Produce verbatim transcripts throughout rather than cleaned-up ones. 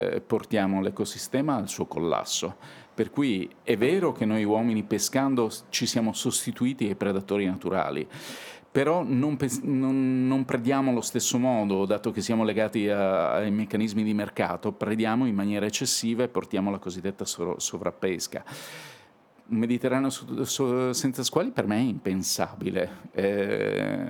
eh, portiamo l'ecosistema al suo collasso. Per cui è vero che noi uomini pescando s- ci siamo sostituiti ai predatori naturali, però non, pes- non- non prediamo allo stesso modo, dato che siamo legati a- ai meccanismi di mercato, prediamo in maniera eccessiva e portiamo la cosiddetta sovra- sovrappesca. Un Mediterraneo su- su- senza squali per me è impensabile. Eh,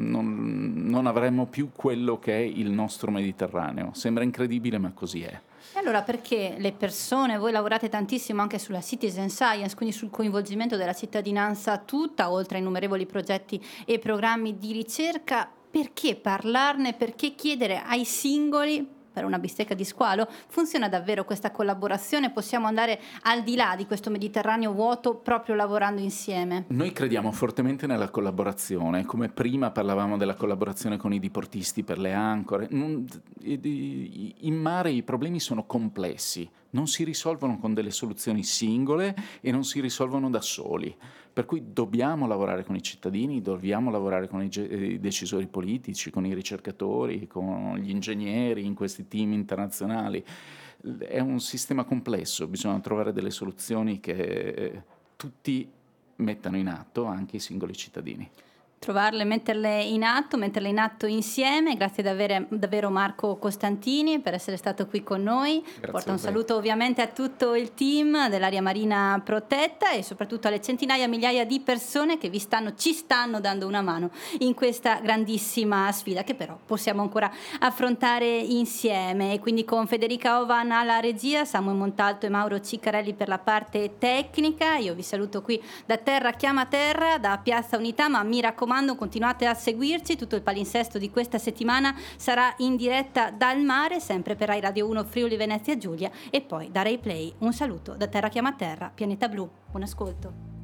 non, non avremmo più quello che è il nostro Mediterraneo. Sembra incredibile, ma così è. E allora perché le persone, voi lavorate tantissimo anche sulla citizen science, quindi sul coinvolgimento della cittadinanza tutta, oltre ai innumerevoli progetti e programmi di ricerca, perché parlarne, perché chiedere ai singoli per una bistecca di squalo? Funziona davvero questa collaborazione? Possiamo andare al di là di questo Mediterraneo vuoto proprio lavorando insieme? Noi crediamo fortemente nella collaborazione, come prima parlavamo della collaborazione con i diportisti per le ancore. Non- i- i- in mare i problemi sono complessi, non si risolvono con delle soluzioni singole e non si risolvono da soli. Per cui dobbiamo lavorare con i cittadini, dobbiamo lavorare con i, ge- i decisori politici, con i ricercatori, con gli ingegneri in questi team internazionali. È un sistema complesso, bisogna trovare delle soluzioni che eh, tutti mettano in atto, anche i singoli cittadini. Trovarle, metterle in atto, metterle in atto insieme. Grazie davvero, davvero Marco Costantini per essere stato qui con noi. Grazie Porta a un voi. saluto ovviamente a tutto il team dell'area marina protetta e soprattutto alle centinaia, migliaia di persone che vi stanno, ci stanno dando una mano in questa grandissima sfida che però possiamo ancora affrontare insieme. E quindi con Federica Ovan alla regia, Samuel Montalto e Mauro Ciccarelli per la parte tecnica. Io vi saluto qui da Terra Chiama Terra, da Piazza Unità, ma mi raccomando continuate a seguirci, tutto il palinsesto di questa settimana sarà in diretta dal mare, sempre per Rai Radio uno Friuli Venezia Giulia e poi da Rai Play. Un saluto da Terra Chiama Terra, Pianeta Blu, buon ascolto.